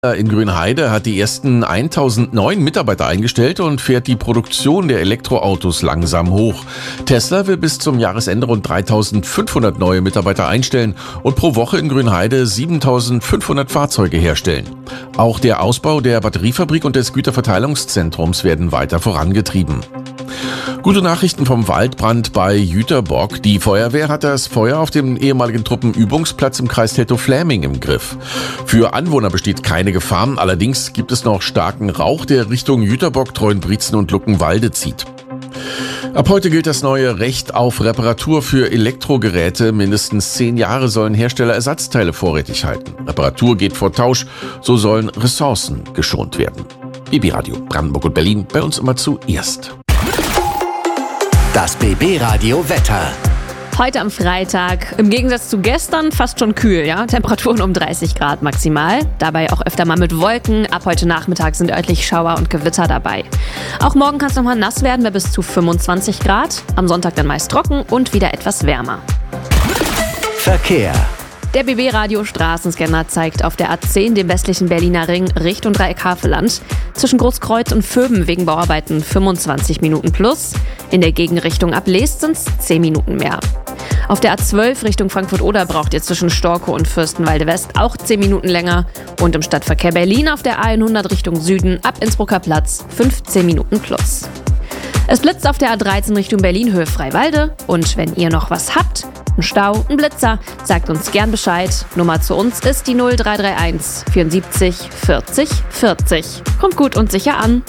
In Grünheide hat die ersten 1009 Mitarbeiter eingestellt und fährt die Produktion der Elektroautos langsam hoch. Tesla will bis zum Jahresende rund 3500 neue Mitarbeiter einstellen und pro Woche in Grünheide 7500 Fahrzeuge herstellen. Auch der Ausbau der Batteriefabrik und des Güterverteilungszentrums werden weiter vorangetrieben. Gute Nachrichten vom Waldbrand bei Jüterbock. Die Feuerwehr hat das Feuer auf dem ehemaligen Truppenübungsplatz im Kreis Teltow-Fläming im Griff. Für Anwohner besteht keine Gefahr, allerdings gibt es noch starken Rauch, der Richtung Jüterbock, Treuenbrietzen und Luckenwalde zieht. Ab heute gilt das neue Recht auf Reparatur für Elektrogeräte. Mindestens 10 Jahre sollen Hersteller Ersatzteile vorrätig halten. Reparatur geht vor Tausch, so sollen Ressourcen geschont werden. BB Radio Brandenburg und Berlin, bei uns immer zuerst. Das BB Radio Wetter. Heute am Freitag, im Gegensatz zu gestern, fast schon kühl, ja? Temperaturen um 30 Grad maximal. Dabei auch öfter mal mit Wolken. Ab heute Nachmittag sind örtlich Schauer und Gewitter dabei. Auch morgen kann es nochmal nass werden bei bis zu 25 Grad. Am Sonntag dann meist trocken und wieder etwas wärmer. Verkehr. Der BB-Radio Straßenscanner zeigt auf der A10 den westlichen Berliner Ring Richtung Dreieck Havelland zwischen Großkreuz und Vöben wegen Bauarbeiten 25 Minuten plus. In der Gegenrichtung ab Leest sind es 10 Minuten mehr. Auf der A12 Richtung Frankfurt-Oder braucht ihr zwischen Storkow und Fürstenwalde West auch 10 Minuten länger. Und im Stadtverkehr Berlin auf der A100 Richtung Süden ab Innsbrucker Platz 15 Minuten plus. Es blitzt auf der A13 Richtung Berlin Höhe Freiwalde. Und wenn ihr noch was habt, ein Stau, ein Blitzer, sagt uns gern Bescheid. Nummer zu uns ist die 0331 74 40 40. Kommt gut und sicher an.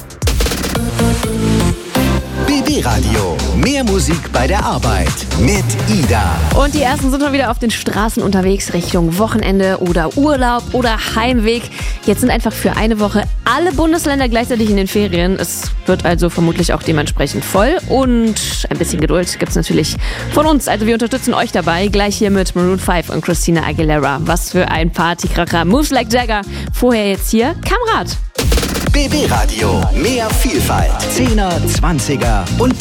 BB Radio. Mehr Musik bei der Arbeit mit Ida. Und die ersten sind schon wieder auf den Straßen unterwegs Richtung Wochenende oder Urlaub oder Heimweg. Jetzt sind einfach für eine Woche alle Bundesländer gleichzeitig in den Ferien. Es wird also vermutlich auch dementsprechend voll. Und ein bisschen Geduld gibt es natürlich von uns. Also wir unterstützen euch dabei. Gleich hier mit Maroon 5 und Christina Aguilera. Was für ein Partykracher. Moves like Jagger. Vorher jetzt hier Kamerad. BB Radio. Mehr Vielfalt. 10er, 20er und